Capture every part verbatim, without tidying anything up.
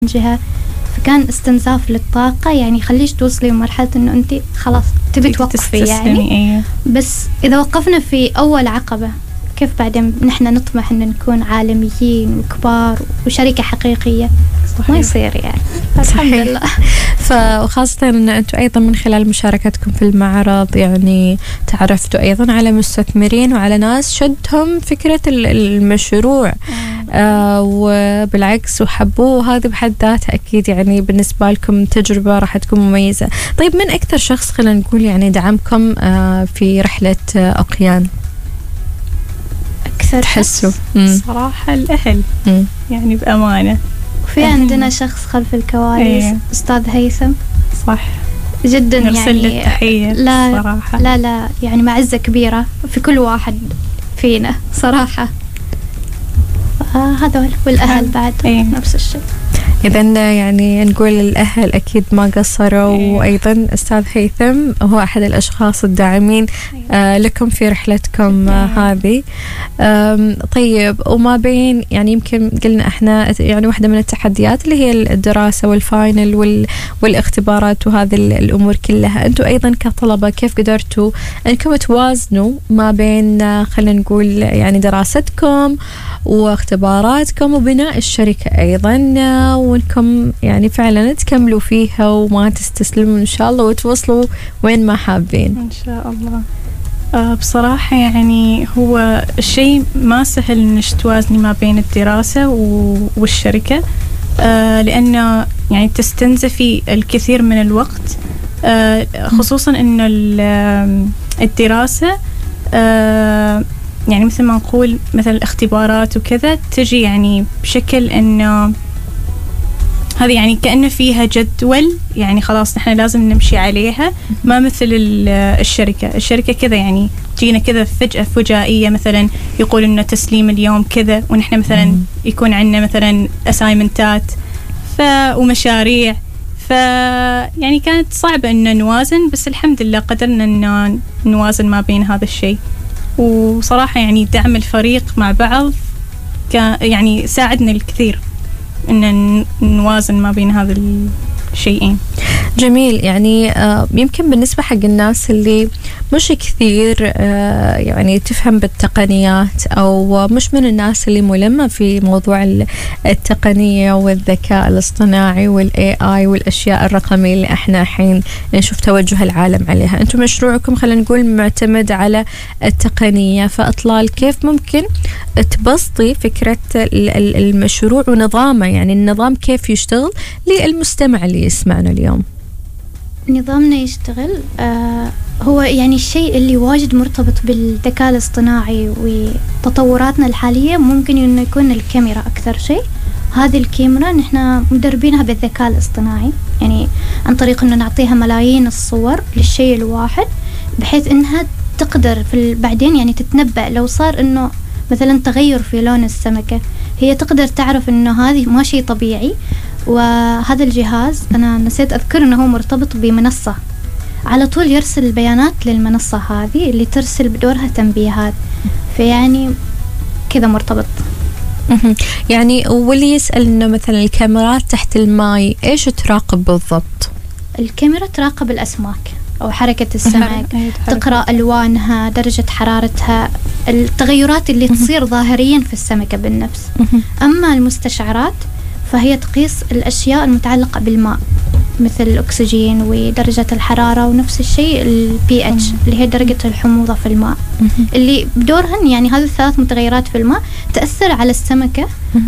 جهة، فكان استنزاف للطاقة، يعني يخليش توصلي مرحلة إنه أنت خلاص تبي توقفي يعني. أيه. بس إذا وقفنا في أول عقبة كيف بعدين نحن نطمح إن نكون عالميين وكبار وشركة حقيقية؟ صحيح. ما يصير يعني. الحمد لله. فخاصة أن أنتم أيضا من خلال مشاركتكم في المعرض يعني تعرفتوا أيضا على مستثمرين وعلى ناس شدهم فكرة المشروع آه وبالعكس وحبوه، وهذا بحد ذاتها أكيد يعني بالنسبة لكم تجربة راح تكون مميزة. طيب من أكثر شخص خلينا نقول يعني دعمكم آه في رحلة آه أقيان؟ أكثر تحسوا صراحة الأهل مم. يعني بأمانة. وفي عندنا شخص خلف الكواليس أيه. أستاذ هيثم، صح جدا نرسل يعني التحية لا صراحة. لا لا يعني معزة كبيرة في كل واحد فينا صراحة. آه هذول والأهل بعد أيه. نفس الشيء. إذن يعني نقول الأهل أكيد ما قصروا. أيه. وأيضا أستاذ هيثم هو أحد الأشخاص الداعمين آه لكم في رحلتكم آه هذه. طيب وما بين يعني يمكن قلنا إحنا يعني واحدة من التحديات اللي هي الدراسة والفاينل وال والاختبارات وهذه الأمور كلها، أنتوا أيضا كطلبة كيف قدرتوا أنكم توازنوا ما بين آه خلينا نقول يعني دراستكم واختباراتكم وبناء الشركة أيضا آه وإنكم يعني فعلا تكملوا فيها وما تستسلموا إن شاء الله وتوصلوا وين ما حابين إن شاء الله؟ أه بصراحة يعني هو الشيء ما سهل إنش توازني ما بين الدراسة والشركة، أه لأنه يعني تستنزفي الكثير من الوقت، أه خصوصا إنه الدراسة أه يعني مثل ما نقول مثل الاختبارات وكذا تجي يعني بشكل إنه هذه يعني كأنه فيها جدول يعني خلاص نحن لازم نمشي عليها، ما مثل الشركة. الشركة كذا يعني تجينا كذا فجأة فجائية، مثلا يقول إنه تسليم اليوم كذا ونحن مثلا يكون عندنا مثلا أسايمنتات ف ومشاريع، ف يعني كانت صعبة إنه نوازن، بس الحمد لله قدرنا إنه نوازن ما بين هذا الشيء. وصراحة يعني دعم الفريق مع بعض كان يعني ساعدنا الكثير إن نوازن ما بين هذا الشيئين. جميل. يعني آه يمكن بالنسبة حق الناس اللي مش كثير آه يعني تفهم بالتقنيات أو مش من الناس اللي ملمة في موضوع التقنية والذكاء الاصطناعي والاي اي والأشياء الرقمية اللي احنا الحين نشوف توجه العالم عليها، انتم مشروعكم خلينا نقول معتمد على التقنية، فأطلال كيف ممكن تبسطي فكرة المشروع ونظامه، يعني النظام كيف يشتغل للمستمع اللي يسمعنا اليوم؟ نظامنا يشتغل آه هو يعني الشيء اللي واجد مرتبط بالذكاء الاصطناعي وتطوراتنا الحالية ممكن إنه يكون الكاميرا أكثر شيء. هذه الكاميرا نحن مدربينها بالذكاء الاصطناعي، يعني عن طريق إنه نعطيها ملايين الصور للشيء الواحد بحيث إنها تقدر في بعدين يعني تتنبأ لو صار إنه مثلا تغير في لون السمكة، هي تقدر تعرف إنه هذه ما شيء طبيعي. وهذا الجهاز أنا نسيت أذكر إنه هو مرتبط بمنصة، على طول يرسل البيانات للمنصة هذه اللي ترسل بدورها تنبيهات، فيعني كذا مرتبط. يعني واللي يسأل إنه مثلا الكاميرات تحت الماء إيش تراقب بالضبط؟ الكاميرا تراقب الأسماك أو حركة السمك، تقرأ ألوانها، درجة حرارتها، التغيرات اللي تصير ظاهريا في السمكة بالنفس. أما المستشعرات فهي تقيس الأشياء المتعلقة بالماء مثل الأكسجين ودرجة الحرارة، ونفس الشيء البي اتش اللي هي درجة الحموضة في الماء، اللي بدورهن يعني هذه الثلاث متغيرات في الماء تأثر على السمكة،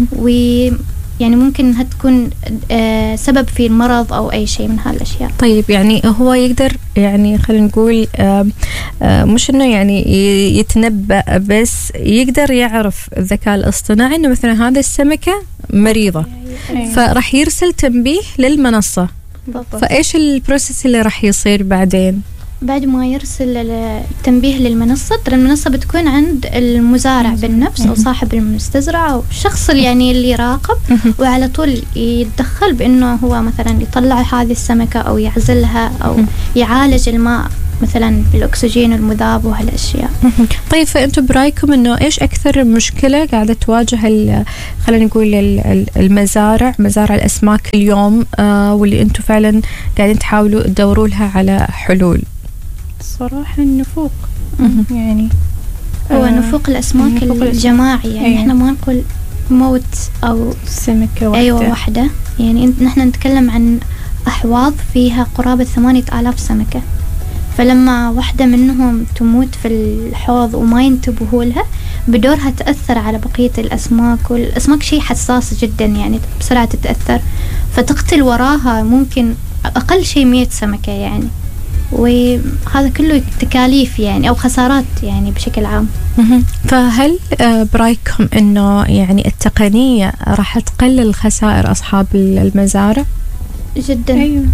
ويعني ممكن أنها تكون آه سبب في المرض أو أي شيء من هالأشياء. طيب يعني هو يقدر يعني خلينا نقول آه آه مش إنه يعني يتنبأ، بس يقدر يعرف الذكاء الاصطناعي إنه مثلا هذا السمكة مريضة، فراح يرسل تنبيه للمنصة. بالضبط. فإيش البروسيس اللي راح يصير بعدين؟ بعد ما يرسل التنبيه للمنصة، ترى المنصة بتكون عند المزارع بالنفس أو صاحب المستزرع أو الشخص اللي يعني اللي يراقب، وعلى طول يتدخل بأنه هو مثلا يطلع هذه السمكة أو يعزلها أو يعالج الماء مثلا بالأكسجين المذاب وهالأشياء. طيب فأنتم برأيكم إنه إيش أكثر مشكلة قاعدة تواجه خلينا نقول المزارع مزارع الأسماك اليوم، آه واللي أنتم فعلا قاعدين تحاولوا تدوروا لها على حلول؟ الصراحة النفوق يعني هو نفوق الأسماك الجماعي، يعني إحنا ما نقول موت أو سمكة واحدة. أيوة واحدة، يعني نحن نتكلم عن أحواض فيها قرابة ثمانية آلاف سمكة، فلما واحدة منهم تموت في الحوض وما ينتبهوا لها بدورها تأثر على بقية الأسماك، والأسماك شيء حساس جدا يعني بسرعة تتأثر، فتقتل وراها ممكن أقل شيء مية سمكة يعني، وهذا كله تكاليف يعني أو خسارات يعني بشكل عام. فهل برأيكم إنه يعني التقنية راح تقلل خسائر أصحاب المزارع؟ جدا. أيوة.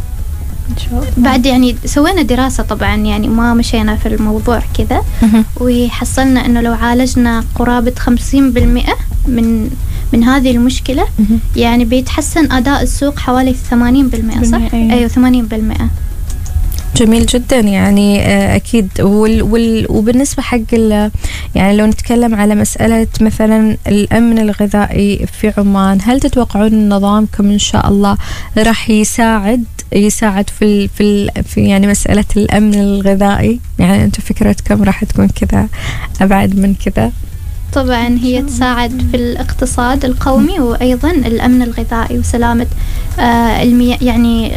بعد يعني سوينا دراسة طبعا، يعني ما مشينا في الموضوع كذا، وحصلنا إنه لو عالجنا قرابة خمسين بالمئة من من هذه المشكلة يعني بيتحسن أداء السوق حوالي ثمانين بالمئة صح؟ أيوة, أيوة ثمانين بالمئة. جميل جدا يعني أكيد. وال وال وبالنسبة حق يعني لو نتكلم على مسألة مثلا الأمن الغذائي في عمان، هل تتوقعون نظامكم إن شاء الله راح يساعد يساعد في ال في ال في يعني مسألة الأمن الغذائي؟ يعني أنتم فكرتكم راح تكون كذا أبعد من كذا؟ طبعا هي تساعد في الاقتصاد القومي وأيضا الأمن الغذائي وسلامة آه المياه، يعني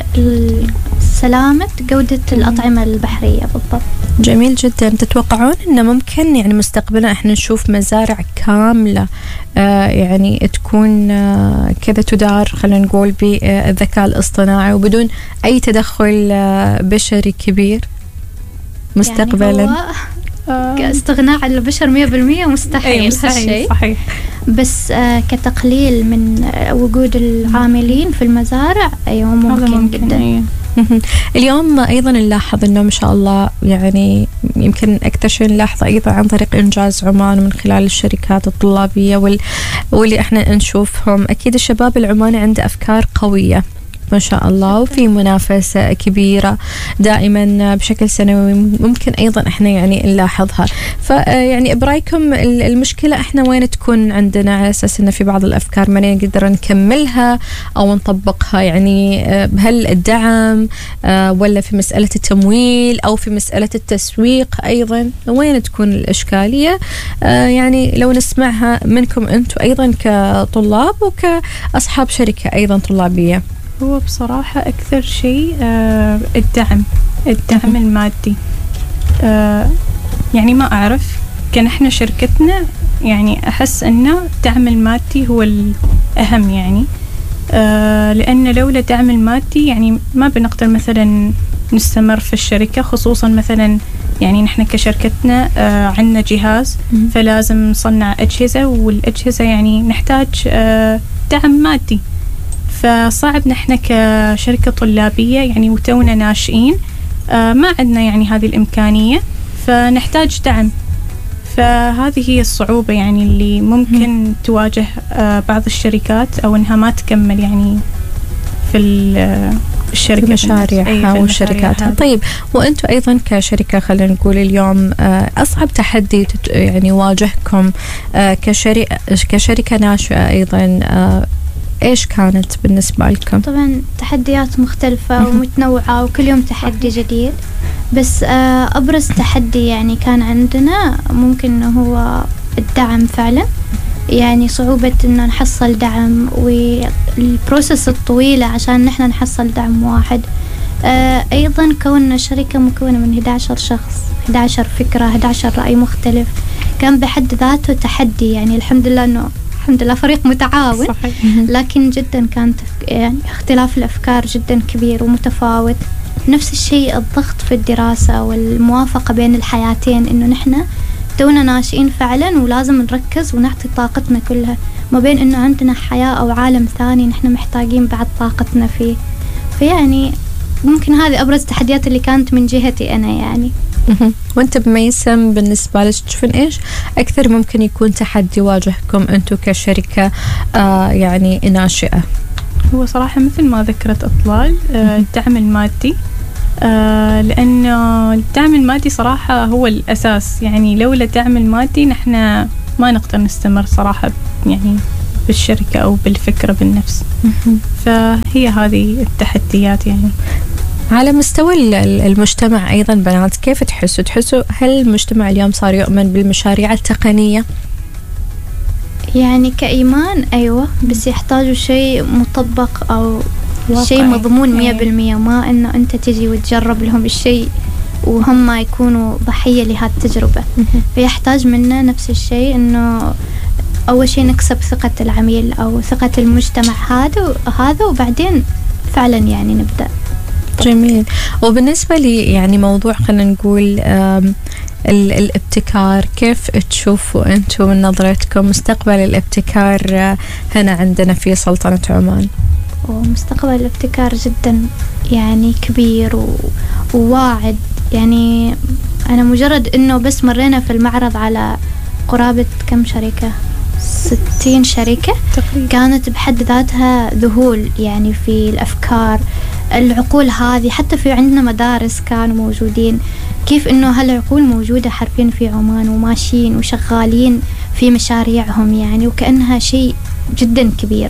سلامة جودة الأطعمة البحرية بالضبط. جميل جدا. تتوقعون أنه ممكن يعني مستقبلا إحنا نشوف مزارع كاملة آه يعني تكون آه كذا تدار خلينا نقول بالذكاء الاصطناعي وبدون أي تدخل آه بشري كبير مستقبلا؟ يعني كاستغناء عن البشر مية بالمية مستحيل. أيوة مستحيل صحيح. بس آه كتقليل من آه وجود العاملين في المزارع أيوة ممكن, ممكن جدا. أيوة. اليوم أيضا نلاحظ أنه ما شاء الله يعني يمكن أكثر شيء نلاحظه أيضا عن طريق إنجاز عمان من خلال الشركات الطلابية وال... واللي إحنا نشوفهم. أكيد الشباب العماني عنده أفكار قوية ما شاء الله، وفي منافسة كبيرة دائما بشكل سنوي ممكن أيضا إحنا يعني نلاحظها. فيعني برأيكم المشكلة إحنا وين تكون عندنا على أساس إن في بعض الأفكار ما نقدر نكملها أو نطبقها؟ يعني هل الدعم ولا في مسألة التمويل أو في مسألة التسويق أيضا؟ وين تكون الإشكالية؟ يعني لو نسمعها منكم أنتم أيضا كطلاب وكأصحاب شركة أيضا طلابية. هو بصراحة أكثر شيء آه الدعم الدعم المادي. آه يعني ما أعرف، كان إحنا شركتنا يعني أحس أنه الدعم المادي هو الأهم يعني، آه لأن لولا الدعم المادي يعني ما بنقدر مثلا نستمر في الشركة، خصوصا مثلا يعني نحن كشركتنا آه عندنا جهاز فلازم نصنع أجهزة، والأجهزة يعني نحتاج آه دعم مادي، فصعب نحن كشركة طلابية يعني وتونا ناشئين آه ما عندنا يعني هذه الإمكانية، فنحتاج دعم. فهذه هي الصعوبة يعني اللي ممكن م. تواجه آه بعض الشركات أو إنها ما تكمل يعني في الشركة مشاريعها وشركاتها. طيب وأنتم أيضا كشركة خلينا نقول اليوم آه أصعب تحدي يعني واجهكم آه كشركة كشركة ناشئة أيضا آه إيش كانت بالنسبة لكم؟ طبعا تحديات مختلفة ومتنوعة وكل يوم تحدي جديد، بس أبرز تحدي يعني كان عندنا ممكن هو الدعم فعلا، يعني صعوبة إنه نحصل دعم والبروسيس الطويلة عشان نحن نحصل دعم واحد. أيضا كوننا شركة مكونة من إحدى عشرة شخص، إحدى عشرة فكرة، إحدى عشرة رأي مختلف، كان بحد ذاته تحدي. يعني الحمد لله إنه الحمد لله فريق متعاون صحيح. لكن جدا كانت يعني اختلاف الأفكار جدا كبير ومتفاوت. نفس الشيء الضغط في الدراسة والموافقة بين الحياتين، إنه نحن تونا ناشئين فعلا ولازم نركز ونعطي طاقتنا كلها، ما بين إنه عندنا حياة أو عالم ثاني نحن محتاجين بعد طاقتنا فيه. فيعني ممكن هذه أبرز التحديات اللي كانت من جهتي أنا يعني. وانت بميسم بالنسبة لك تشوفين ايش اكثر ممكن يكون تحدي واجهكم انتو كشركة آه يعني ناشئة؟ هو صراحة مثل ما ذكرت اطلال آه الدعم المادي، آه لأنه الدعم المادي صراحة هو الأساس، يعني لولا الدعم المادي نحن ما نقدر نستمر صراحة يعني بالشركة أو بالفكرة بالنفس. فهي هذه التحديات. يعني على مستوى المجتمع أيضا بنات، كيف تحسوا تحسوا هل المجتمع اليوم صار يؤمن بالمشاريع التقنية؟ يعني كإيمان أيوة، بس يحتاجوا شيء مطبق أو شيء مضمون مية بالمية، ما إنه أنت تجي وتجرب لهم الشيء وهم يكونوا ضحية لهذه التجربة. فيحتاج منا نفس الشيء، إنه أول شيء نكسب ثقة العميل أو ثقة المجتمع هذا هذا وبعدين فعلا يعني نبدأ. جميل. وبالنسبة لي يعني موضوع خلينا نقول الابتكار، كيف تشوفوا أنتم من نظرتكم مستقبل الابتكار هنا عندنا في سلطنة عمان؟ ومستقبل الابتكار جدا يعني كبير وواعد. يعني أنا مجرد إنه بس مرينا في المعرض على قرابة كم شركة، ستين شركة تقريبا. كانت بحد ذاتها ذهول يعني في الأفكار العقول هذه. حتى في عندنا مدارس كانوا موجودين، كيف إنه هالعقول موجودة حرفيا في عمان وماشيين وشغالين في مشاريعهم يعني، وكأنها شيء جدا كبير.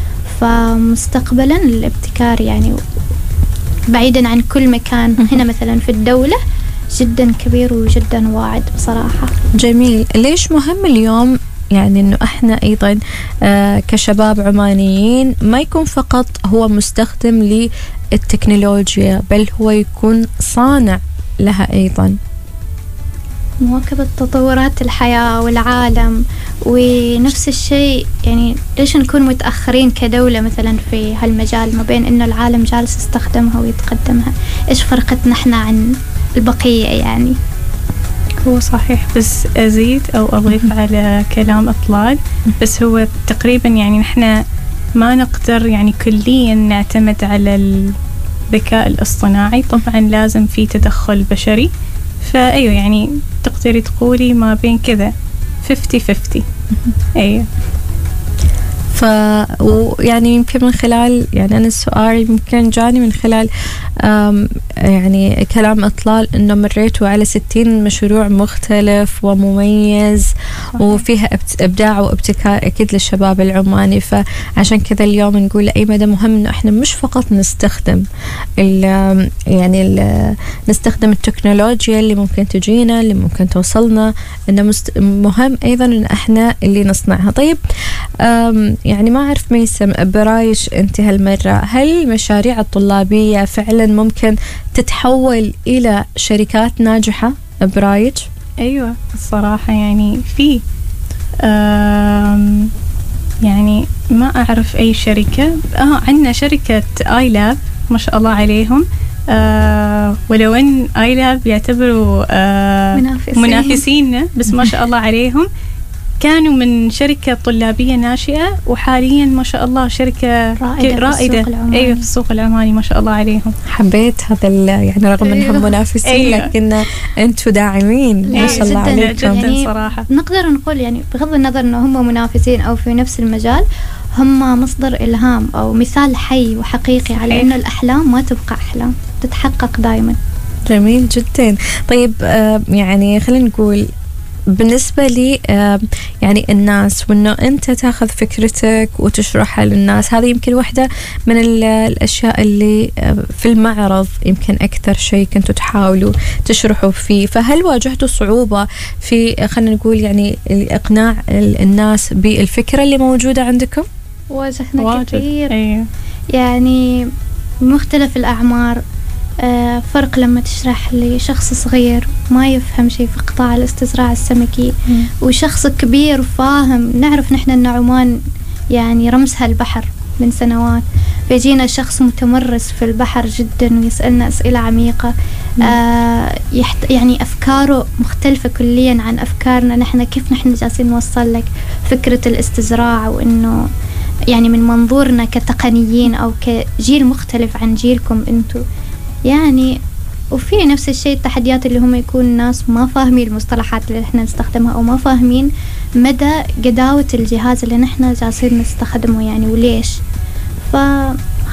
فمستقبلا الابتكار يعني بعيدا عن كل مكان هنا مثلا في الدولة جدا كبير وجدا واعد بصراحة. جميل. ليش مهم اليوم يعني إنه إحنا أيضا آه كشباب عمانيين ما يكون فقط هو مستخدم للتكنولوجيا، بل هو يكون صانع لها أيضا؟ مواكبة تطورات الحياة والعالم. ونفس الشيء يعني ليش نكون متأخرين كدولة مثلا في هالمجال، ما بين إنه العالم جالس يستخدمها ويتقدمها؟ إيش فرقتنا إحنا عن البقية يعني؟ هو صحيح، بس أزيد أو أضيف على كلام إطلال، بس هو تقريبا يعني نحن ما نقدر يعني كليا نعتمد على الذكاء الاصطناعي، طبعا لازم في تدخل بشري. فأيوه يعني تقدري تقولي ما بين كذا خمسين خمسين. أيوه. ف يعني يمكن من خلال يعني أنا السؤال يمكن جاني من خلال يعني كلام إطلال إنه مريتوا على ستين مشروع مختلف ومميز وفيها إبداع وابتكار أكيد للشباب العماني. فعشان كذا اليوم نقول لأي مدى مهم إنه إحنا مش فقط نستخدم ال يعني ال نستخدم التكنولوجيا اللي ممكن تجينا اللي ممكن توصلنا، إنه مست مهم أيضا إن إحنا اللي نصنعها. طيب يعني ما أعرف ميسم برايش أنت هالمرة، هل المشاريع الطلابية فعلا ممكن تتحول إلى شركات ناجحة برايج؟ أيوة الصراحة يعني في يعني ما أعرف أي شركة. آه عندنا شركة آي لاب ما شاء الله عليهم، آه ولو أن آي لاب يعتبروا آه منافسين. منافسين بس ما شاء الله عليهم كانوا من شركة طلابية ناشئة وحاليا ما شاء الله شركة رائدة, رائدة. في السوق أيوة في السوق العماني ما شاء الله عليهم. حبيت هذا يعني رغم أيوة. أنهم منافسين أيوة. لكن أنتوا داعمين ما شاء الله عليكم جدا يعني صراحة. نقدر نقول يعني بغض النظر أنه هم منافسين أو في نفس المجال، هم مصدر إلهام أو مثال حي وحقيقي على أن الأحلام ما تبقى أحلام، تتحقق دائما. جميل جدا. طيب آه يعني خلينا نقول بالنسبة لي يعني الناس وإنه أنت تاخذ فكرتك وتشرحها للناس، هذه يمكن واحدة من الأشياء اللي في المعرض يمكن أكثر شيء كنتوا تحاولوا تشرحوا فيه. فهل واجهتوا صعوبة في خلينا نقول يعني إقناع الناس بالفكرة اللي موجودة عندكم؟ واجهنا كثير. أيوه. يعني مختلف الأعمار. آه فرق لما تشرح لشخص صغير ما يفهم شيء في قطاع الاستزراع السمكي مم. وشخص كبير فاهم. نعرف نحن أن عمان يعني رمزها البحر من سنوات، فيجينا شخص متمرس في البحر جدا ويسألنا أسئلة عميقة. آه يحت يعني أفكاره مختلفة كليا عن أفكارنا نحن. كيف نحن جالسين نوصل لك فكرة الاستزراع، وإنه يعني من منظورنا كتقنيين أو كجيل مختلف عن جيلكم أنتوا يعني. وفي نفس الشيء التحديات اللي هم يكون الناس ما فاهمين المصطلحات اللي احنا نستخدمها أو ما فاهمين مدى جداوة الجهاز اللي نحن جالسين نستخدمه يعني وليش. فهذا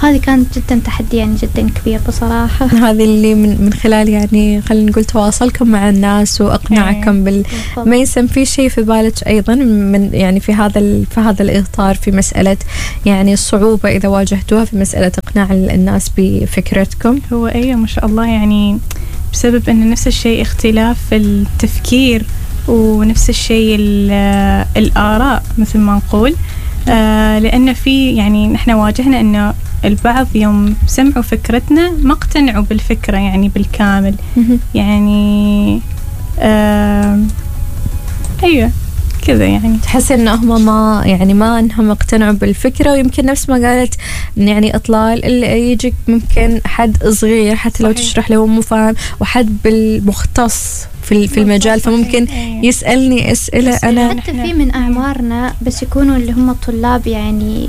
هذه كانت جدا تحدي يعني جدا كبير بصراحة. هذه اللي من من خلال يعني خلينا نقول تواصلكم مع الناس وإقناعكم بال ما يسم في شيء في بالك أيضا من يعني في هذا في هذا الإطار في مسألة يعني الصعوبة إذا واجهتوها في مسألة إقناع الناس بفكرتكم؟ هو أيه ما شاء الله يعني بسبب أن نفس الشيء اختلاف التفكير ونفس الشيء الآراء مثل ما نقول. آه لأن في يعني نحن واجهنا أنه البعض يوم سمعوا فكرتنا ما اقتنعوا بالفكرة يعني بالكامل. يعني آه أيوة كذا يعني تحس إن هم ما يعني ما إنهم اقتنعوا بالفكرة. ويمكن نفس ما قالت يعني إطلال اللي يجيك ممكن حد صغير حتى لو تشرح له مو فاهم وحد بالمختص في في المجال فممكن يسألني أسئلة أنا حتى في من أعمارنا بس يكونوا اللي هم الطلاب يعني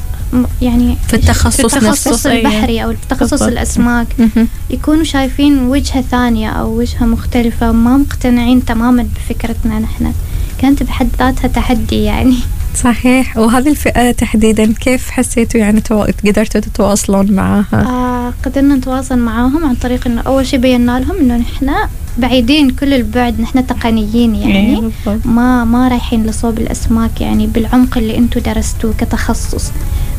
يعني في التخصص, في التخصص البحري أو التخصص الأسماك يكونوا شايفين وجهة ثانية أو وجهة مختلفة ما مقتنعين تماما بفكرتنا نحن. كانت بحد ذاتها تحدي يعني. صحيح. وهذه الفئة تحديدا كيف حسيتوا يعني تو... قدرتوا تتواصلون معها؟ آه قدرنا نتواصل معاهم عن طريق إنه أول شيء بينا لهم إنه نحن بعيدين كل البعد، نحن تقنيين يعني ما ما رايحين لصوب الأسماك يعني بالعمق اللي أنتوا درستوه كتخصص.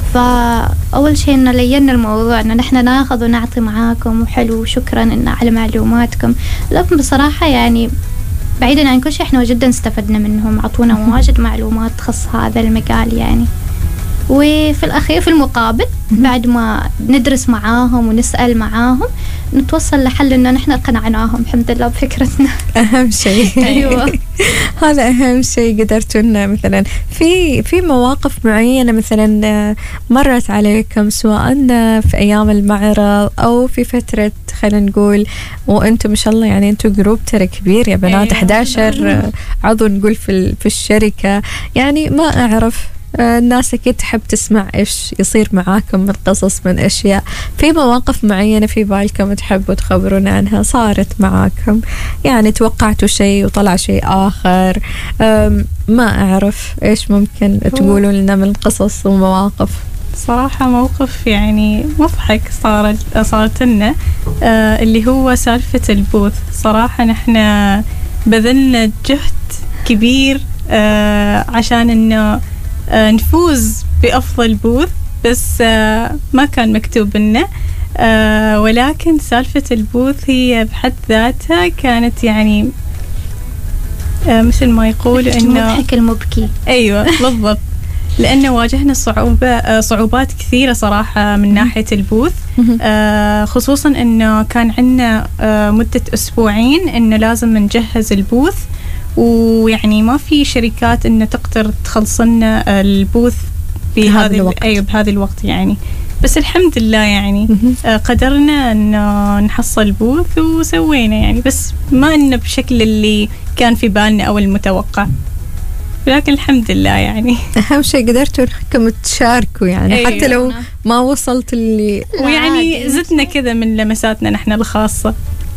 فأول شيء إنه لينا الموضوع إنه نحن ناخذ ونعطي معاكم وحلو وشكرا إن على معلوماتكم. لكن بصراحة يعني بعيدا عن كل شيء إحنا جدا استفدنا منهم، عطونا واجد معلومات تخص هذا المجال يعني. وفي الأخير في المقابل بعد ما ندرس معاهم ونسأل معاهم نتوصل لحل إنه نحن قنعناهم الحمد لله بفكرتنا. أهم شيء. أيوة. هذا أهم شيء. قدرتوا مثلا في في مواقف معينة مثلا مرت عليكم سواء في أيام المعرض أو في فترة خلينا نقول وأنتم ما شاء الله يعني أنتم جروب ترى كبير يا بنات. أيوة. إحدى عشر عضو نقول في في الشركة يعني ما أعرف الناس أكيد تحب تسمع إيش يصير معاكم من قصص من أشياء. في مواقف معينة في بالكم تحبوا تخبرون عنها صارت معاكم يعني توقعتوا شيء وطلع شيء آخر؟ ما أعرف إيش ممكن تقولوا لنا من قصص ومواقف. صراحة موقف يعني مضحك صارت صارت لنا آه اللي هو سالفة البوث. صراحة نحن بذلنا جهد كبير آه عشان إنه آه نفوز بأفضل بوث بس آه ما كان مكتوب لنا آه ولكن سالفة البوث هي بحد ذاتها كانت يعني آه مثل ما يقول إنه المضحك المبكي. أيوة بالضبط. لأنه واجهنا صعوبة صعوبات كثيرة صراحة من ناحية البوث آه خصوصا إنه كان عندنا آه مدة أسبوعين إنه لازم نجهز البوث ويعني ما في شركات إنه تقدر تخلصنا البوث بهذا الوقت. أيوة بهذا الوقت يعني. بس الحمد لله يعني آه قدرنا إنه نحصل بوث وسوينا يعني بس ما إنه بشكل اللي كان في بالنا أو المتوقع لكن الحمد لله يعني. أهم شيء قدرتوا إنكم تشاركوا يعني. أيوة. حتى لو ما وصلت اللي ويعني زدنا كذا من لمساتنا نحن الخاصة.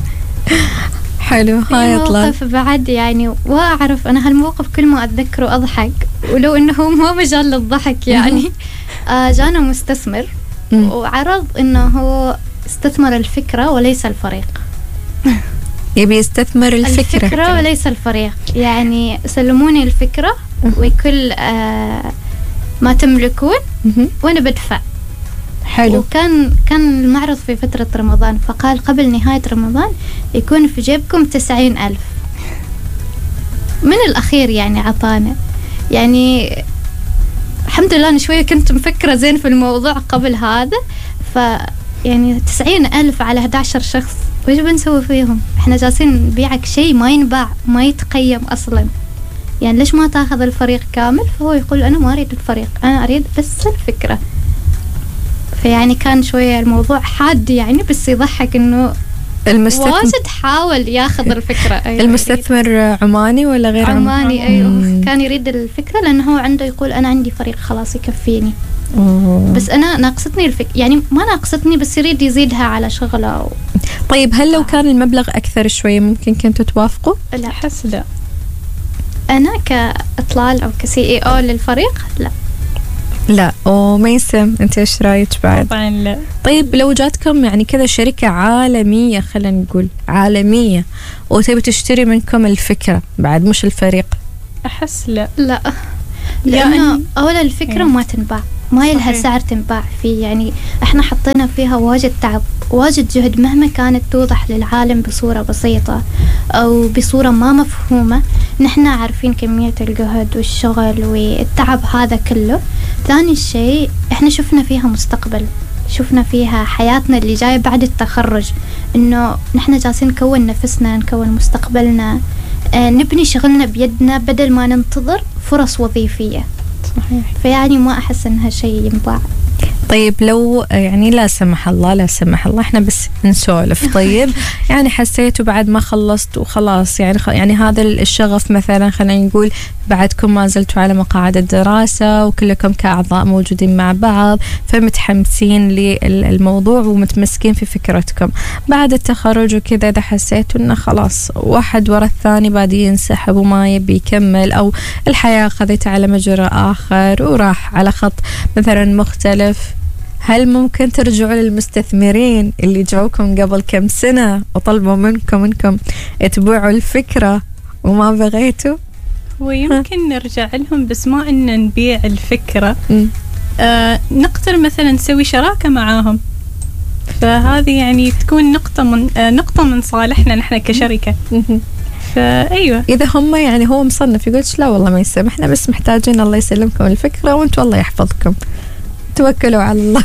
حلو. هاي موقف بعد يعني وأعرف أنا هالموقف كل ما أتذكره أضحك ولو إنه ما مجال للضحك يعني. آه جانا مستثمر وعرض إنه هو استثمر الفكرة وليس الفريق. يبي يستثمر الفكرة, الفكرة وليس الفريق يعني. سلموني الفكرة وكل آه ما تملكون وأنا بدفع. حلو. وكان كان المعرض في فترة رمضان فقال قبل نهاية رمضان يكون في جيبكم تسعين ألف من الأخير يعني عطانا يعني. الحمد لله أنا شوية كنت مفكرة زين في الموضوع قبل هذا ف يعني تسعين ألف على أحد عشر شخص وإيش بنسوي فيهم؟ إحنا جالسين نبيعك شيء ما ينباع ما يتقيم أصلاً يعني. ليش ما تأخذ الفريق كامل؟ فهو يقول أنا ما أريد الفريق أنا أريد بس الفكرة. فيعني كان شوية الموضوع حاد يعني بس يضحك إنه المستثمر واجد حاول ياخذ الفكرة. أيوة. المستثمر عماني ولا غير عماني؟ عماني أيوه مم. كان يريد الفكرة لأنه هو عنده يقول أنا عندي فريق خلاص يكفيني. أوه. بس أنا ناقصتني الفكرة يعني ما ناقصتني بس يريد يزيدها على شغله و... طيب هل لو كان المبلغ أكثر شوية ممكن كنتوا توافقوا؟ لا أحس لا. أنا كإطلال أو كسي إي أو للفريق لا. لا. وميسم أنت إيش رأيك بعد؟ طبعا لا. طيب لو جاتكم يعني كذا شركة عالمية، خلينا نقول عالمية، وتبي تشتري منكم الفكرة بعد مش الفريق؟ أحس لا. لا، لأنه أولا الفكرة ما تنباع، ما يلها سعر تنباع فيه. يعني احنا حطينا فيها واجد تعب، واجد جهد، مهما كانت توضح للعالم بصورة بسيطة أو بصورة ما مفهومة، نحنا عارفين كمية الجهد والشغل والتعب هذا كله. ثاني شيء احنا شفنا فيها مستقبل، شفنا فيها حياتنا اللي جاية بعد التخرج، إنه نحنا جالسين نكون نفسنا، نكون مستقبلنا، آه نبني شغلنا بيدنا بدل ما ننتظر فرص وظيفية. صحيح. فيعني ما أحس إنها شيء ينباع. طيب لو يعني لا سمح الله لا سمح الله احنا بس نسولف، طيب يعني حسيتوا بعد ما خلصت وخلاص يعني خ... يعني هذا الشغف مثلا خلينا نقول بعدكم ما زلتوا على مقاعد الدراسة وكلكم كأعضاء موجودين مع بعض، فمتحمسين للموضوع ومتمسكين في فكرتكم. بعد التخرج وكذا إذا حسيتوا إنه خلاص واحد ورا الثاني بادي ينسحب وما يبي يكمل، أو الحياة خذت على مجرى آخر وراح على خط مثلا مختلف، هل ممكن ترجعوا للمستثمرين اللي جاوكم قبل كم سنة وطلبوا منكم انكم تبيعوا الفكرة وما بغيتوا؟ ويمكن نرجع لهم بس ما ان نبيع الفكرة، آه نقدر مثلا نسوي شراكة معاهم، فهذه يعني تكون نقطة من آه نقطة من صالحنا نحن كشركة. فأيوة إذا هم يعني هو مصنف يقولش لا والله ما يسمح، احنا بس محتاجين الله يسلمكم الفكرة وانتوا الله يحفظكم، توكلوا على الله.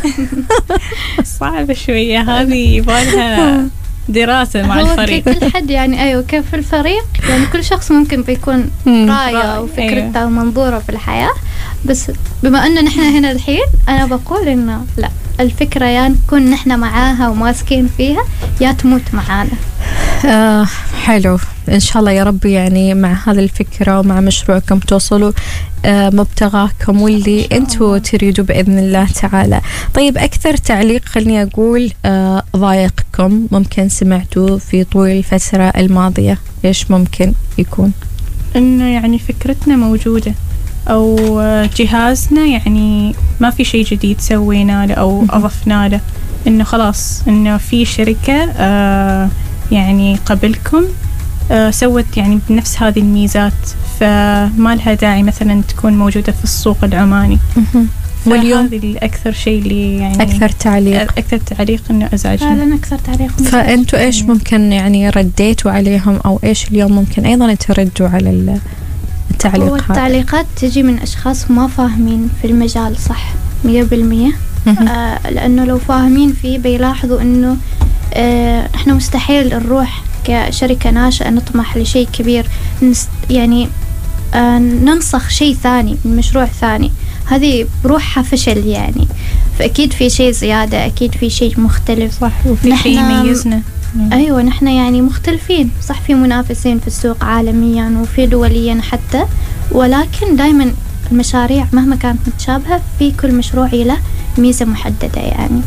صعبة شوية هذه، يبالها دراسة مع الفريق. كل حد يعني أيوة كيف في الفريق يعني كل شخص ممكن بيكون رأيه وفكرته ومنظوره في الحياة، بس بما أننا نحن هنا الحين أنا بقول إنه لا، الفكرة يا يعني نكون نحن معاها وماسكين فيها يا تموت معانا. آه حلو، إن شاء الله يا رب يعني مع هذه الفكرة ومع مشروعكم توصلوا آه مبتغاكم واللي أنتوا تريدوا بإذن الله تعالى. طيب أكثر تعليق خلني أقول آه ضايقكم ممكن سمعتوا في طول الفترة الماضية، إيش ممكن يكون؟ إنه يعني فكرتنا موجودة أو جهازنا يعني ما في شيء جديد سوينا له أو أضفنا له، إنه خلاص إنه في شركة آه يعني قبلكم آه سوت يعني بنفس هذه الميزات، فما لها داعي مثلا تكون موجودة في السوق العماني. واليوم هذه الأكثر شيء اللي يعني أكثر تعليق أكثر تعليق إنه أزعجنا. فعلا أكثر تعليق. فأنتوا إيش ممكن يعني رديتوا عليهم أو إيش اليوم ممكن أيضا تردوا على التعليقات؟ التعليقات تجي من أشخاص ما فاهمين في المجال صح مية بالمية، آه لأنه لو فاهمين فيه بيلاحظوا إنه آه إحنا مستحيل نروح كشركة ناشئة نطمح لشيء كبير يعني آه ننسخ شيء ثاني من مشروع ثاني، هذه بروحها فشل يعني. فأكيد في شيء زيادة، أكيد في شيء مختلف صح، وفي شيء يميزنا. أيوة نحن يعني مختلفين صح، في منافسين في السوق عالميا وفي دوليا حتى، ولكن دايما المشاريع مهما كانت متشابهة في كل مشروع له ميزة محددة يعني.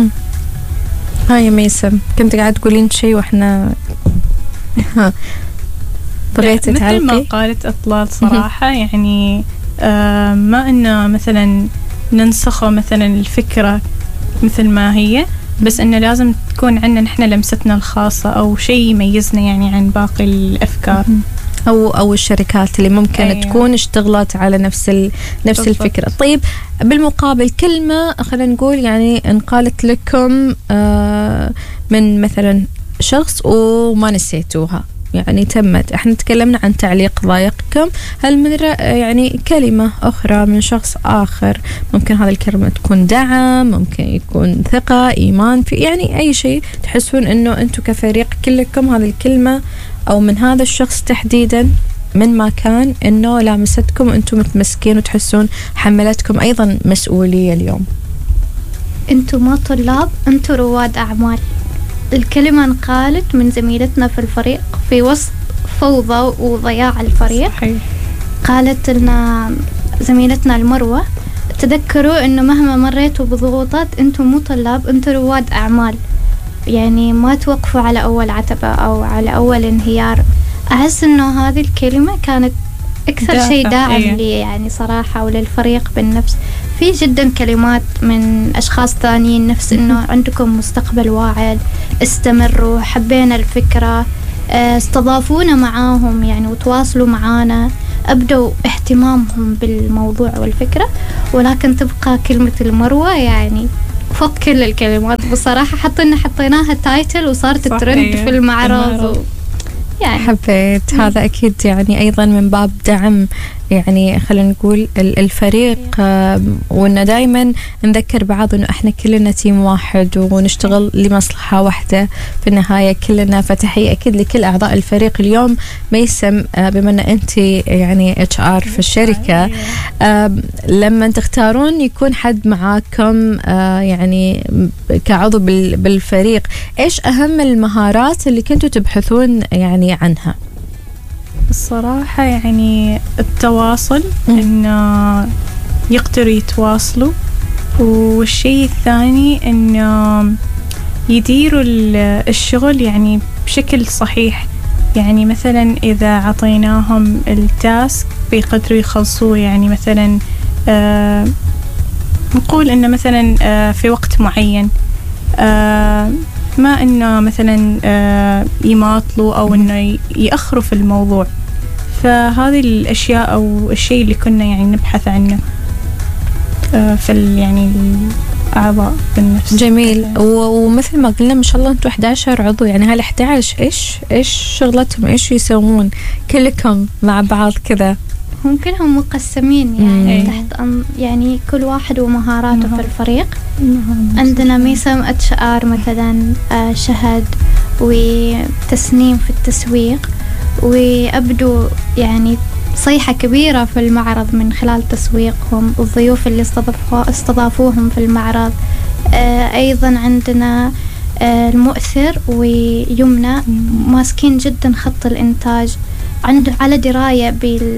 هاي ميسم كنت قاعد تقولين شيء وإحنا بغيت تعلقي. مثل ما قالت أطلال صراحة يعني آه ما إنه مثلا ننسخه مثلا الفكرة مثل ما هي، بس إنه لازم تكون عندنا نحن لمستنا الخاصة أو شيء يميزنا يعني عن باقي الأفكار أو أو الشركات اللي ممكن أيوة. تكون اشتغلت على نفس ال نفس بالضبط. الفكرة. طيب بالمقابل كلمة خلينا نقول يعني انقالت لكم آه من مثلا شخص وما نسيتوها، يعني تمت، احنا تكلمنا عن تعليق ضايقكم، هل من يعني كلمة أخرى من شخص آخر ممكن هذه الكلمة تكون دعم، ممكن يكون ثقة، إيمان، في يعني أي شيء تحسون إنه أنتوا كفريق كلكم هذه الكلمة أو من هذا الشخص تحديدا من ما كان إنه لامستكم وأنتوا متمسكين وتحسون حملتكم أيضا مسؤولية اليوم؟ أنتوا ما طلاب، أنتوا رواد أعمال. الكلمة انقالت من زميلتنا في الفريق في وسط فوضى وضياع الفريق. صحيح. قالت لنا زميلتنا المروة تذكروا إنه مهما مريتوا بضغوطات أنتوا مو طلاب، أنتوا رواد أعمال، يعني ما توقفوا على أول عتبة أو على أول انهيار. أحس إنه هذه الكلمة كانت أكثر شيء داعم لي يعني صراحة وللفريق بالنفس. في جدا كلمات من أشخاص ثانيين نفس إنه عندكم مستقبل واعد، استمروا، حبينا الفكرة، استضافونا معاهم يعني وتواصلوا معانا، أبدوا اهتمامهم بالموضوع والفكرة. ولكن تبقى كلمة المروة يعني فوق كل الكلمات بصراحة، حتى إن حطيناها تايتل وصارت ترند في المعرض و... يعني حبيت هذا أكيد يعني أيضا من باب دعم يعني خلينا نقول الفريق، وإنه دائما نذكر بعض إنه إحنا كلنا تيم واحد ونشتغل لمصلحة واحدة في النهاية كلنا. فتحية أكيد لكل أعضاء الفريق اليوم. ميسم بما أن أنت يعني إتش آر في الشركة، لما تختارون يكون حد معاكم يعني كعضو بالفريق، إيش أهم المهارات اللي كنتوا تبحثون يعني عنها؟ الصراحة يعني التواصل، إنه يقدروا يتواصلوا، والشيء الثاني إنه يديروا الشغل يعني بشكل صحيح. يعني مثلا إذا عطيناهم التاسك بيقدروا يخلصوه، يعني مثلا آه نقول إنه مثلا آه في وقت معين، آه ما إنه مثلا آه يماطلوا أو إنه يأخروا في الموضوع. فهذه الأشياء أو الشيء اللي كنا يعني نبحث عنه آه في يعني الأعضاء بالنفس. جميل. ومثل ما قلنا ما شاء الله أنتوا أحد عشر عضو، يعني هال أحد عشر إيش إيش شغلتهم، إيش يسوون كلكم مع بعض كذا؟ هم كلهم مقسمين يعني مم. تحت يعني كل واحد ومهاراته في الفريق. مم. عندنا ميسم اتش ار مثلا، آه شهد وتسنيم في التسويق، وأبدوا يعني صيحة كبيرة في المعرض من خلال تسويقهم والضيوف اللي استضافوهم في المعرض. آه أيضا عندنا آه المؤثر ويمنى ماسكين جدا خط الإنتاج، عنده على دراية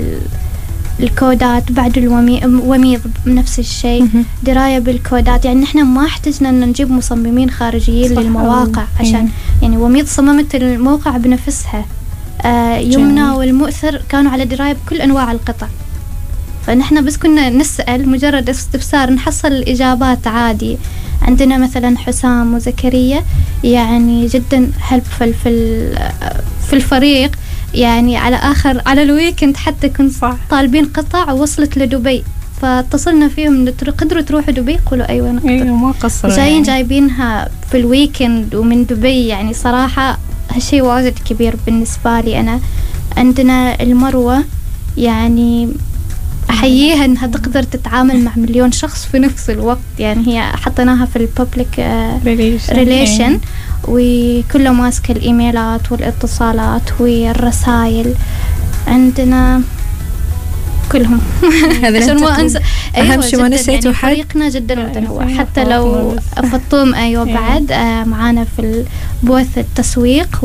بالكودات. بعد الوميض بنفس الشيء، دراية بالكودات. يعني نحن ما احتجنا أن نجيب مصممين خارجيين للمواقع عشان يعني وميض صممت الموقع بنفسها. آه يمنى والمؤثر كانوا على دراية بكل أنواع القطع، فنحن بس كنا نسأل مجرد استفسار نحصل الإجابات عادي. عندنا مثلا حسام وزكريا يعني جدا هلبفل في في الفريق، يعني على آخر على الويكند حتى كنت طالبين قطع ووصلت لدبي، فاتصلنا فيهم قدروا تروحوا دبي، قولوا أيوة نقدر. أيوة ما قصروا، جايين يعني. جايبينها في الويكند ومن دبي. يعني صراحة هالشيء واجد كبير بالنسبة لي أنا. عندنا المروة يعني أحييها إنها تقدر تتعامل مع مليون شخص في نفس الوقت. يعني هي حطيناها في الببليك ريليشن، وكله ماسك الإيميلات والاتصالات والرسائل. عندنا كلهم عشان ما أنسى. أيوة أهم شيء ما نسيتوا حد. فريقنا جدا متنوع، حتى لو فطوم أيوة بعد آه معانا في البوث التسويق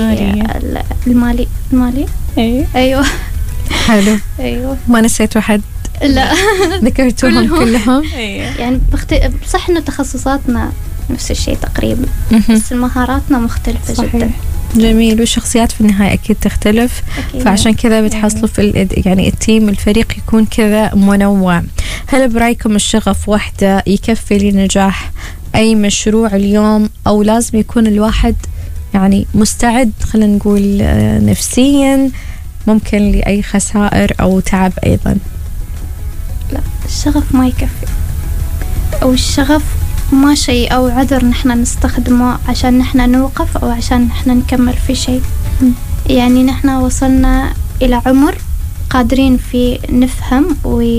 والمالي المالي أيوة أيوة حلو. أيوة ما نسيتوا حد؟ لا ذكرتوهم كلهم. يعني بخت... صح إنه تخصصاتنا نفس الشيء تقريبا، بس مهاراتنا مختلفة صحيح. جدا. جميل. والشخصيات في النهاية أكيد تختلف، أكيد. فعشان كذا بتحصلوا في يعني التيم الفريق يكون كذا منوع. هل برأيكم الشغف وحده يكفي لنجاح أي مشروع اليوم، أو لازم يكون الواحد يعني مستعد خلينا نقول نفسيا ممكن لأي خسائر أو تعب أيضا؟ لا، الشغف ما يكفي، أو الشغف ما شيء أو عذر نحن نستخدمه عشان نحن نوقف أو عشان نحن نكمل في شيء. يعني نحن وصلنا إلى عمر قادرين في نفهم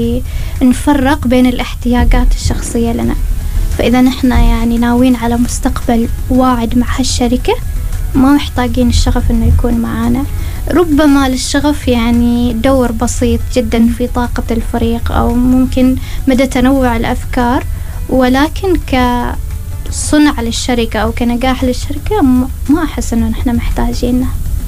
ونفرق بين الاحتياجات الشخصية لنا. فإذا نحن يعني ناويين على مستقبل واعد مع هالشركة، ما محتاجين الشغف إنه يكون معانا. ربما للشغف يعني دور بسيط جدا في طاقة الفريق، أو ممكن مدى تنوع الأفكار، ولكن كصنع للشركة أو كنجاح للشركة ما أحس إنه نحن محتاجينه.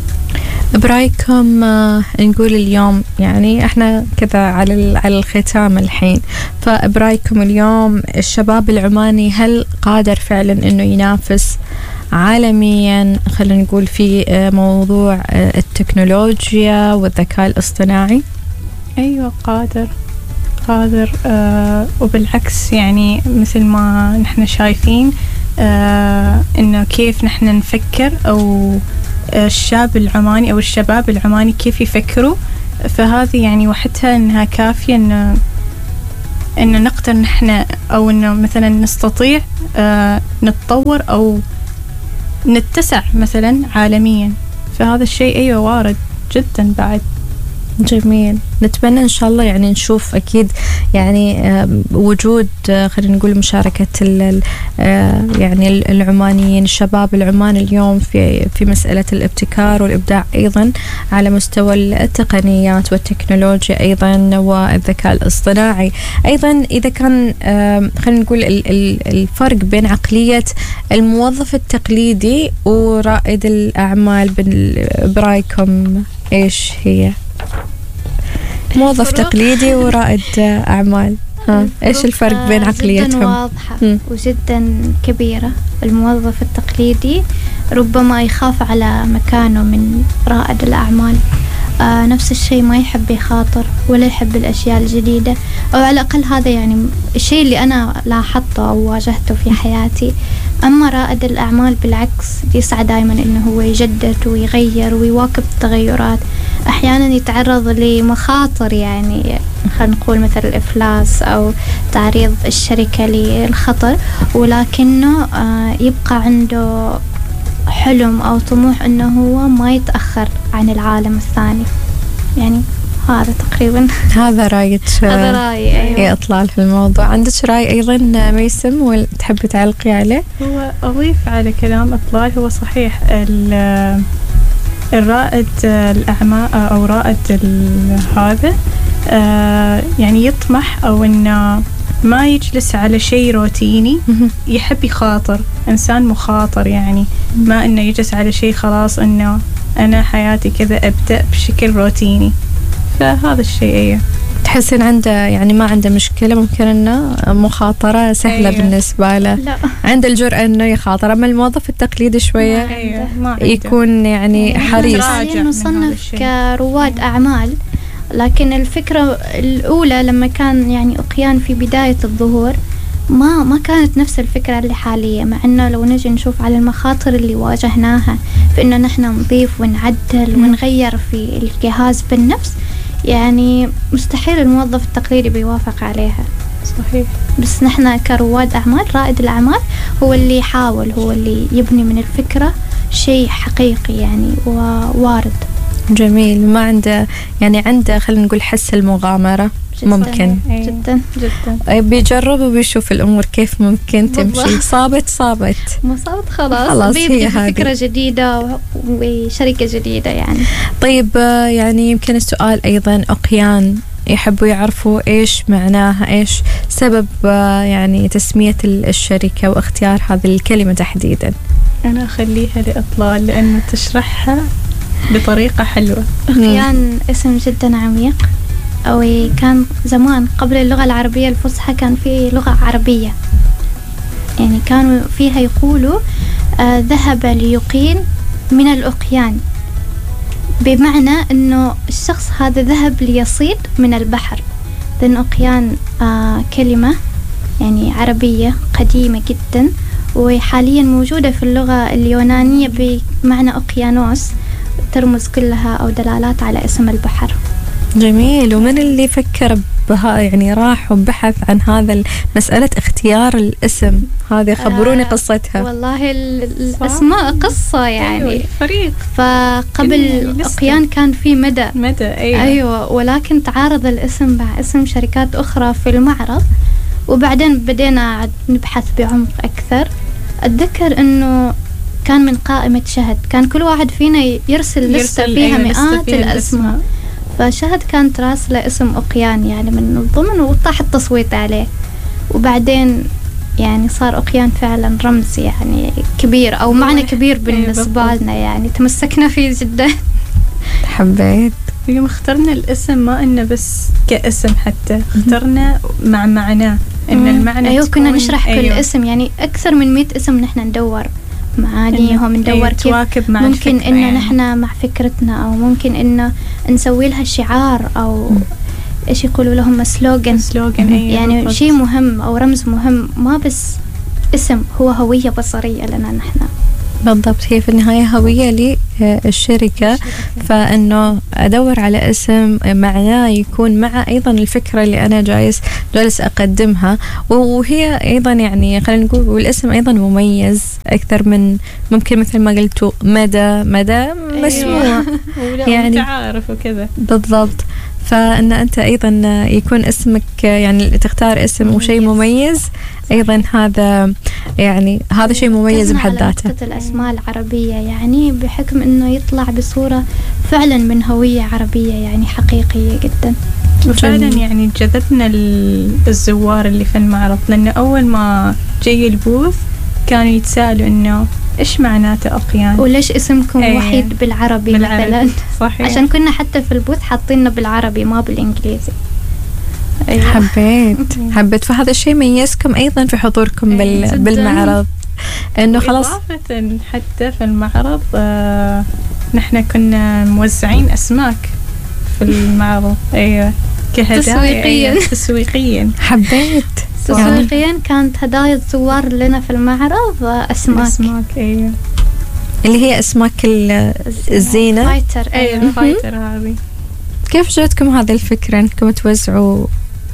برايكم نقول اليوم يعني احنا كذا على على الختام الحين، فبرايكم اليوم الشباب العماني هل قادر فعلا إنه ينافس عالميا خلينا نقول في موضوع التكنولوجيا والذكاء الاصطناعي؟ أيوة قادر قادر. آه وبالعكس يعني مثل ما نحن شايفين آه إنه كيف نحن نفكر، أو الشاب العماني أو الشباب العماني كيف يفكروا، فهذه يعني وحدها إنها كافية إنه إنه نقدر نحن أو إنه مثلا نستطيع آه نتطور أو نتسع مثلا عالميا. فهذا الشيء أيوة وارد جدا بعد. جميل. نتمنى إن شاء الله يعني نشوف أكيد يعني وجود خلينا نقول مشاركة يعني العمانيين الشباب العمان اليوم في في مسألة الابتكار والإبداع، أيضا على مستوى التقنيات والتكنولوجيا أيضا والذكاء الاصطناعي. أيضا إذا كان خلينا نقول الفرق بين عقلية الموظف التقليدي ورائد الأعمال برأيكم إيش هي؟ موظف تقليدي ورائد أعمال، ها إيش الفرق بين عقليتهم؟ جدا واضحة م. وجدا كبيرة. الموظف التقليدي ربما يخاف على مكانه من رائد الأعمال، آه نفس الشيء ما يحب يخاطر ولا يحب الأشياء الجديدة، أو على الأقل هذا يعني الشيء اللي أنا لاحظته أو واجهته في حياتي. أما رائد الأعمال بالعكس يسعى دائما إنه هو يجدد ويغير ويواكب التغيرات. أحيانا يتعرض لمخاطر، يعني خلينا نقول مثل الإفلاس أو تعريض الشركة للخطر، ولكنه آه يبقى عنده حلم أو طموح إنه هو ما يتأخر عن العالم الثاني. يعني هذا تقريبا هذا رايك. هذا رأيي. أيوة. إطلال في الموضوع. عندك رأي أيضا ميسم وتحب تعلقي عليه؟ هو أضيف على كلام إطلال، هو صحيح الرائد الأعمال أو رائد هذا يعني يطمح أو إنه ما يجلس على شيء روتيني، يحب يخاطر، إنسان مخاطر يعني، ما إنه يجلس على شيء خلاص إنه أنا حياتي كذا أبدأ بشكل روتيني. فهذا الشيء أيه تحسين عنده يعني ما عنده مشكلة، ممكن إنه مخاطرة سهلة أيه. بالنسبة له لا. عنده الجرأة إنه يخاطر. أما الموظف التقليدي شوية أيه. ما يكون يعني حريص. حاليا نصنف كرواد أعمال، لكن الفكرة الأولى لما كان يعني أقيان في بداية الظهور ما ما كانت نفس الفكرة اللي حالية، مع إنه لو نجي نشوف على المخاطر اللي واجهناها في إنه نحن نضيف ونعدل ونغير في الجهاز بالنفس، يعني مستحيل الموظف التقليدي بيوافق عليها. صحيح. بس نحن كرواد أعمال، رائد الأعمال هو اللي يحاول، هو اللي يبني من الفكرة شيء حقيقي يعني ووارد. جميل. ما عنده يعني عنده خلينا نقول حس المغامرة. جداً ممكن جدا جدا بيجرب وبيشوف الأمور كيف ممكن تمشي. صابت صابت ما صابت خلاص, خلاص بيبدأ فكرة جديدة وشركة جديدة يعني. طيب يعني يمكن السؤال أيضا أقيان يحبوا يعرفوا إيش معناها، إيش سبب يعني تسمية الشركة واختيار هذه الكلمة تحديدا؟ أنا أخليها لإطلال لأنه تشرحها بطريقة حلوة. أقيان اسم جدا عميق، أو كان زمان قبل اللغة العربية الفصحى كان في لغة عربية، يعني كانوا فيها يقولوا آه ذهب ليقين من الأقيان، بمعنى أنه الشخص هذا ذهب ليصيد من البحر. لأن أقيان آه كلمة يعني عربية قديمة جدا، وحاليا موجودة في اللغة اليونانية بمعنى أقيانوس، ترمز كلها أو دلالات على اسم البحر. جميل. ومن اللي فكر بها يعني راح وبحث عن هذا مسألة اختيار الاسم هذه؟ خبروني آه قصتها. والله الأسماء قصة يعني. أيوة. فريق. فقبل أقيان كان في مدى مدى أيوة. أيوة، ولكن تعارض الاسم مع اسم شركات أخرى في المعرض، وبعدين بدينا نبحث بعمق أكثر. أتذكر أنه كان من قائمة شهد، كان كل واحد فينا يرسل لستة فيها مئات الأسماء، فشهد كانت راسلة اسم أقيان يعني من ضمن، وطاح التصويت عليه، وبعدين يعني صار أقيان فعلا رمز يعني كبير أو معنى كبير بالنسبة لنا، يعني تمسكنا فيه جدا. حبيت. اليوم اخترنا الاسم ما إنه بس كاسم، حتى اخترنا مع معناه، إن المعنى أيوة كنا نشرح أيوة. كل اسم يعني أكثر من مئة اسم نحن ندور معانيهم، ندور أيوة كيف مع ممكن إنه يعني. نحن مع فكرتنا، أو ممكن إنه نسوي لها شعار، أو إيش يقولوا لهم سلوغن سلوغن أيوة يعني شيء مهم أو رمز مهم، ما بس اسم، هو هوية بصرية لنا نحن. بالضبط، هي في النهاية هوية للشركة، فإنه أدور على اسم معناه يكون مع أيضا الفكرة اللي أنا جالس جالس أقدمها، وهي أيضا يعني خلينا نقول والاسم أيضا مميز أكثر من ممكن مثل ما قلتوا مدى مدى مسموع يعني تعارف وكذا. بالضبط، فإن أنت أيضا يكون اسمك يعني تختار اسم وشيء مميز أيضا، هذا يعني هذا شيء مميز بحد ذاته. على الأسماء العربية يعني بحكم إنه يطلع بصورة فعلا من هوية عربية يعني حقيقية جدا. وفعلا يعني جذبنا الزوار اللي في المعرض، لأنه أول ما جاي البوث كانوا يتساءلوا إنه إيش معناته أقيان، وليش اسمكم أيه وحيد بالعربي, بالعربي مثلا صحيح. عشان كنا حتى في البوث حاطينه بالعربي ما بالإنجليزي. أيوة. حبيت حبيت فهذا الشيء ميزكم أيضا في حضوركم بال بالمعرض، إنه خلاص إضافة حتى في المعرض آه نحن كنا موزعين أسماك في المعرض. أيوة كهدايا تسويقيا تسويقيا حبيت تسويقيا كانت هدايا الزوار لنا في المعرض أسماك, أسماك أيوة. اللي هي أسماك الزينة فايتر. أيوة فايتر. هذه كيف جاتكم هذه الفكرة أنكم توزعوا؟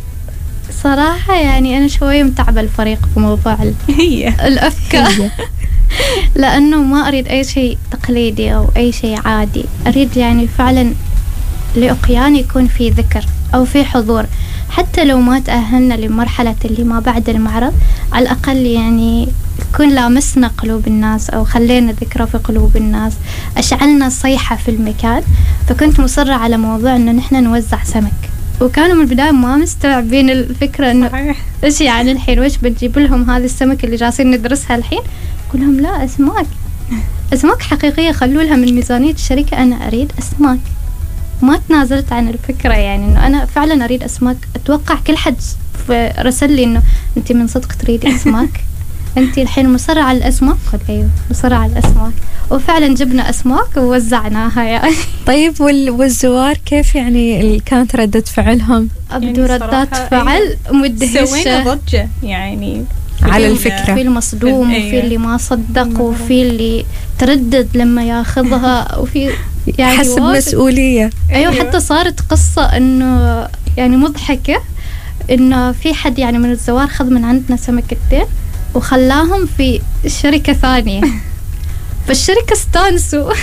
صراحة يعني أنا شوية متعبة الفريق بموضوع هي الأفكار لأنه ما أريد أي شيء تقليدي أو أي شيء عادي، أريد يعني فعلا لأقيان يكون في ذكر أو في حضور، حتى لو ما تأهلنا لمرحلة اللي ما بعد المعرض، على الأقل يعني يكون لامسنا قلوب الناس أو خلينا ذكرى في قلوب الناس، أشعلنا صيحة في المكان. فكنت مصرة على موضوع أنه نحن نوزع سمك، وكانوا من البداية ما مستوعبين الفكرة أنه إيش يعني الحين وإيش بتجيب لهم هذه السمك اللي جالسين ندرسها الحين. أقول لهم لا، أسماك أسماك حقيقية، خلوا لها من ميزانية الشركة، أنا أريد أسماك. ما تنازلت عن الفكرة، يعني إنه أنا فعلا أريد أسماك. أتوقع كل حد رسل لي إنه أنت من صدق تريدي أسماك، أنت الحين مصرة على الأسماك. قلت أيوه مصرة على الأسماك، وفعلا جبنا أسماك ووزعناها يعني. طيب والزوار كيف يعني كانت ردة فعلهم؟ أبدو يعني ردات فعل مدهشة، سوينا ضجة يعني على الفكرة. في المصدوم وفي اللي ما صدق وفي اللي تردد لما ياخذها، وفي يعني حس بمسؤولية. أيوة, أيوة حتى صارت قصة إنه يعني مضحكة، إنه في حد يعني من الزوار خذ من عندنا سمكتين وخلاهم في شركة ثانية فالشركة استانسوا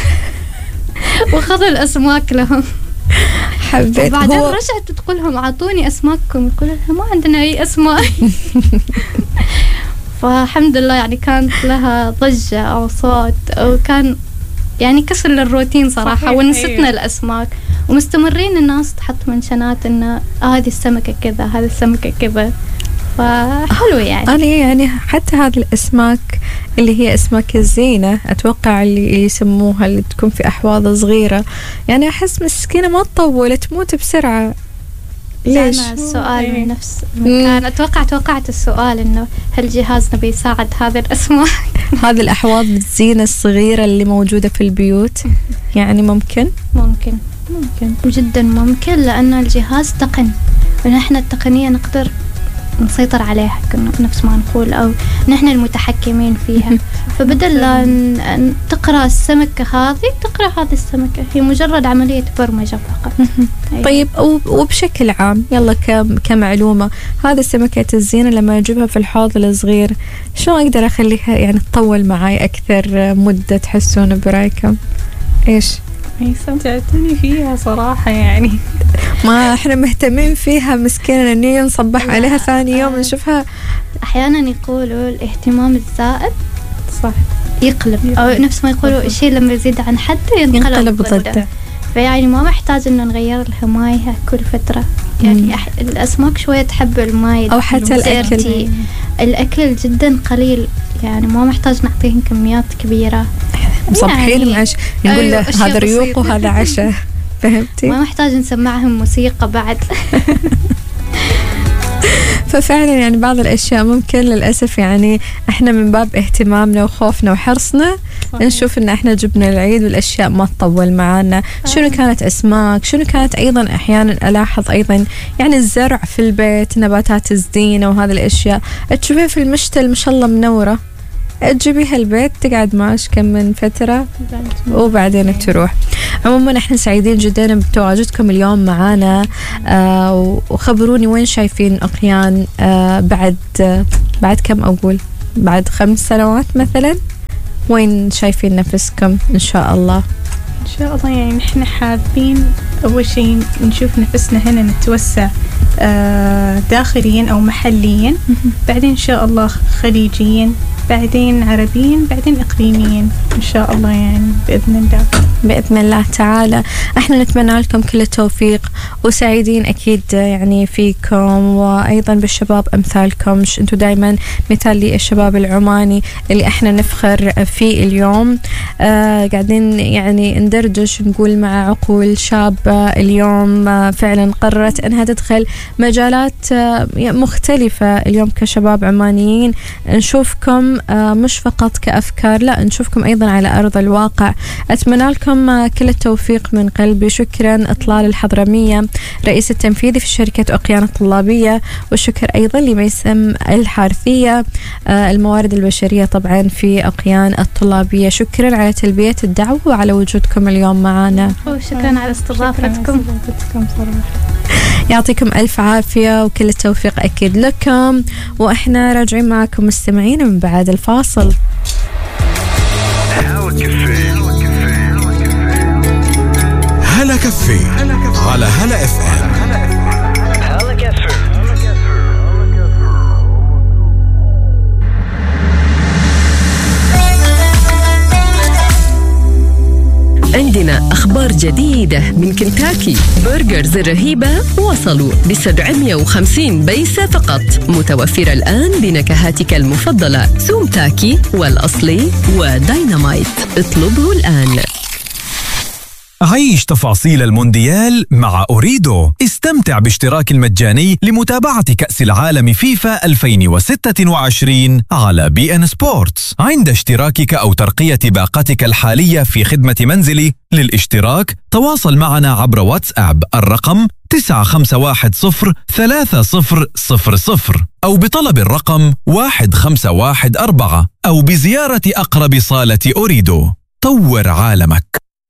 وخذوا الأسماك لهم. حبيت. وبعدين هو... رجعت تقولهم أعطوني أسماككم، يقول لها ما عندنا أي أسماك. فالحمد لله يعني كانت لها ضجة أو صوت، أو كان يعني كسر للروتين صراحة، ونستنا أيوه. الأسماك، ومستمرين الناس تحط منشنات إنه هذه السمكة كذا هذه السمكة كذا، فحلو يعني. أنا يعني حتى هذه الأسماك اللي هي أسماك الزينة أتوقع اللي يسموها اللي تكون في أحواض صغيرة، يعني أحس مسكينة ما تطول تموت بسرعة. ليش؟ أنا السؤال من نفس المكان. أتوقع توقعت السؤال إنه هل جهازنا بيساعد هذه الأسماك؟ هذه الأحواض الزينة الصغيرة اللي موجودة في البيوت يعني ممكن ممكن ممكن جدا ممكن، لأن الجهاز تقن ونحن التقنية نقدر نسيطر عليها نفس ما نقول، أو نحن المتحكمين فيها. فبدل لا تقرأ السمكة هذه تقرأ هذه السمكة، هي مجرد عملية برمجة فقط. طيب وبشكل عام يلا كمعلومة، هذه السمكة الزينة لما أجيبها في الحوض الصغير شو أقدر أخليها يعني تطول معي أكثر مدة تحسون برأيكم؟ إيش؟ استمتعتني فيها صراحة يعني. ما احنا مهتمين فيها مسكينة، نيجي نصبح عليها ثاني يوم نشوفها. أحيانا يقولوا الاهتمام الزائد صح يقلب، أو نفس ما يقولوا الشيء لما يزيد عن حده ينقلب ضده. فيعني ما محتاج إنه نغير لها مايها كل فترة، يعني أح... الأسماك شوية تحب الماي أو حتى الأكل الأكل جدا قليل، يعني ما محتاج نعطيهم كميات كبيرة. مصبحين يعني معش نقول له هذا ريوق وهذا عشاء، فهمتي؟ ما محتاج نسمعهم موسيقى بعد. ففعلا يعني بعض الأشياء ممكن للأسف يعني إحنا من باب اهتمامنا وخوفنا وحرصنا صحيح. نشوف إن إحنا جبنا العيد والأشياء ما تطول معانا. شنو كانت أسماك، شنو كانت أيضا أحيانا ألاحظ أيضا يعني الزرع في البيت، نباتات الزينة وهذه الأشياء تشوفيها في المشتل ما شاء الله منورة، تجيبيها البيت تقعد معاش كم من فترة وبعدين تروح. عموما احنا سعيدين جدا بتواجدكم اليوم معانا، آه وخبروني وين شايفين أقيان آه بعد آه بعد كم أقول بعد خمس سنوات مثلا، وين شايفين نفسكم إن شاء الله؟ إن شاء الله يعني نحن حابين أول شيء نشوف نفسنا هنا نتوسع آه داخليا أو محليا، بعدين إن شاء الله خليجيا، بعدين عربيا، بعدين إقليميا إن شاء الله يعني بإذن الله بإذن الله تعالى. احنا نتمنى لكم كل التوفيق وسعيدين أكيد يعني فيكم وأيضا بالشباب أمثالكم. انتو دايما مثال لي الشباب العماني اللي احنا نفخر فيه اليوم. آه قاعدين يعني ندردش نقول مع عقول شابة اليوم آه فعلا قررت أنها تدخل مجالات آه مختلفة. اليوم كشباب عمانيين نشوفكم آه مش فقط كأفكار، لا نشوفكم أيضا على أرض الواقع. أتمنى لكم كل التوفيق من قلبي. شكرا إطلال الحضرمية رئيس التنفيذي في شركة أقيان الطلابية، والشكر أيضا لميسم الحارثية آه الموارد البشرية طبعا في أقيان الطلابية. شكرا على تلبية الدعوة وعلى وجودكم اليوم معنا، وشكرا على استضافتكم. يعطيكم ألف عافية وكل التوفيق أكيد لكم، وإحنا راجعين معكم مستمعين من بعد الفاصل. هلا كافيه على هلا اف ام. عندنا أخبار جديدة من كنتاكي. برجرز الرهيبة وصلوا ب سبعمية وخمسين بيسة فقط، متوفرة الآن بنكهاتك المفضلة سوم تاكي والأصلي وداينامايت. اطلبه الآن. عيش تفاصيل المونديال مع أوريدو. استمتع باشتراك المجاني لمتابعة كأس العالم فيفا ألفين وستة وعشرين على بي إن سبورتس عند اشتراكك أو ترقية باقتك الحالية في خدمة منزلي. للاشتراك تواصل معنا عبر واتساب الرقم تسعة خمسة واحد صفر ثلاثة صفر صفر صفر أو بطلب الرقم واحد خمسة واحد أربعة أو بزيارة أقرب صالة أوريدو. طور عالمك.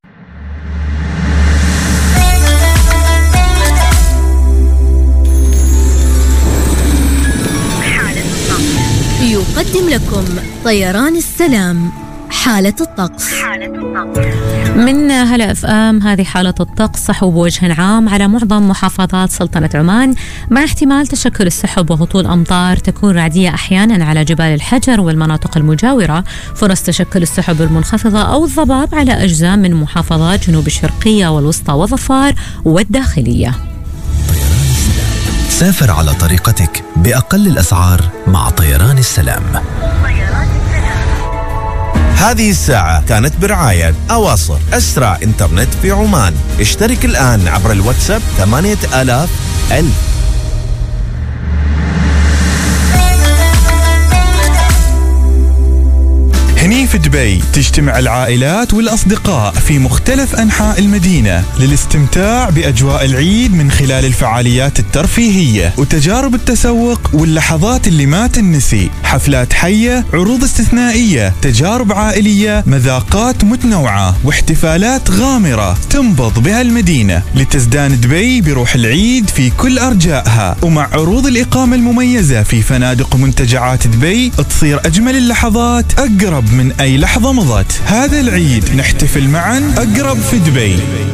يقدم لكم طيران السلام حالة الطقس. من هلا اف ام. هذه حالة الطقس. سحب بوجه عام على معظم محافظات سلطنة عمان، مع احتمال تشكل السحب وهطول أمطار تكون رعدية أحيانا على جبال الحجر والمناطق المجاورة. فرص تشكل السحب المنخفضة أو الضباب على أجزاء من محافظات جنوب الشرقية والوسطى وظفار والداخلية. سافر على طريقتك بأقل الأسعار مع طيران السلام. هذه الساعة كانت برعاية أواصر أسرع إنترنت في عمان. اشترك الآن عبر الواتساب ثمانية آلاف ألف. هني في دبي تجتمع العائلات والأصدقاء في مختلف أنحاء المدينة للاستمتاع بأجواء العيد من خلال الفعاليات الترفيهية وتجارب التسوق واللحظات اللي ما تنسي. حفلات حية، عروض استثنائية، تجارب عائلية، مذاقات متنوعة واحتفالات غامرة تنبض بها المدينة لتزدان دبي بروح العيد في كل أرجائها. ومع عروض الإقامة المميزة في فنادق ومنتجعات دبي تصير أجمل اللحظات أقرب من أي لحظة مضت. هذا العيد نحتفل معا أقرب في دبي.